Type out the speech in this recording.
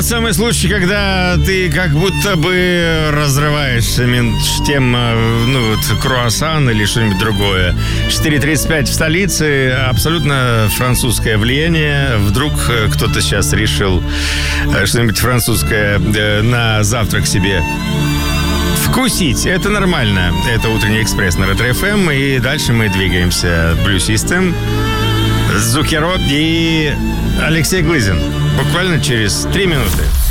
тот самый случай, когда ты как будто бы разрываешься между тем, круассан или что-нибудь другое. 4:35 в столице, абсолютно французское влияние. Вдруг кто-то сейчас решил что-нибудь французское на завтрак себе вкусить. Это нормально. Это «Утренний экспресс» на Ретро-ФМ. И дальше мы двигаемся блюсистым. Зукеро и Алексей Глызин. Буквально через 3 минуты.